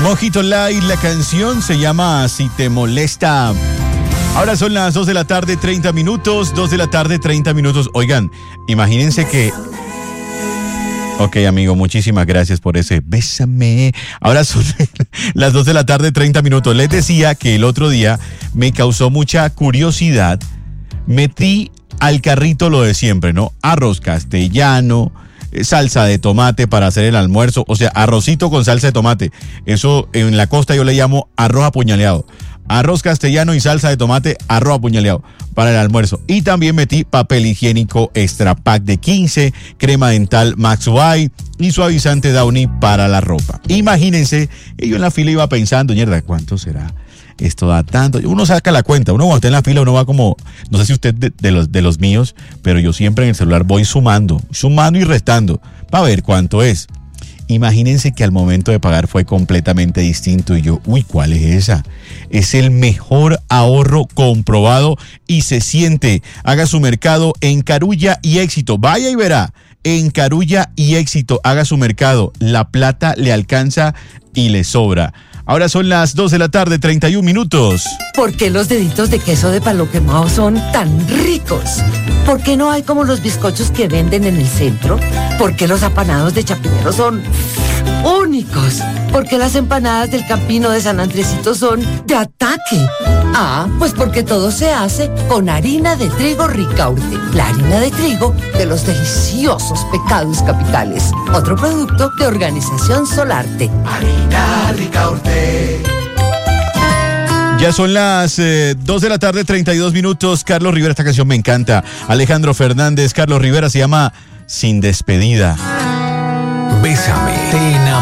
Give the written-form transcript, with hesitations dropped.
Mojito Light, la canción se llama Si Te Molesta. Ahora son las 2 de la tarde, 30 minutos. 2 de la tarde, 30 minutos. Oigan, imagínense que... Ok, amigo, muchísimas gracias por ese bésame. Ahora son las 2 de la tarde, 30 minutos. Les decía que el otro día me causó mucha curiosidad. Metí al carrito lo de siempre, ¿no? Arroz castellano, salsa de tomate para hacer el almuerzo. O sea, arrocito con salsa de tomate. Eso en la costa yo le llamo arroz apuñaleado. Arroz castellano y salsa de tomate, arroz apuñaleado para el almuerzo. Y también metí papel higiénico extra pack de 15, crema dental Max White y suavizante Downy para la ropa. Imagínense, yo en la fila iba pensando, mierda, ¿cuánto será? Esto da tanto. Uno saca la cuenta, uno cuando está en la fila, uno va como, no sé si usted de los míos, pero yo siempre en el celular voy sumando y restando para ver cuánto es. Imagínense que al momento de pagar fue completamente distinto y yo, ¿cuál es esa? Es el mejor ahorro comprobado y se siente. Haga su mercado en Carulla y Éxito. Vaya y verá. En Carulla y Éxito, haga su mercado. La plata le alcanza y le sobra. Ahora son las 2 de la tarde, 31 minutos. ¿Por qué los deditos de queso de palo quemado son tan ricos? ¿Por qué no hay como los bizcochos que venden en el centro? ¿Por qué los apanados de Chapinero son únicos? ¿Por qué las empanadas del Campino de San Andresito son de ataque? Pues porque todo se hace con harina de trigo Ricaurte, la harina de trigo de los deliciosos Pecados Capitales. Otro producto de Organización Solarte. Harina Ricaurte. Ya son las 2 de la tarde, 32 minutos. Carlos Rivera, esta canción me encanta. Alejandro Fernández, Carlos Rivera, se llama Sin Despedida. Bésame, te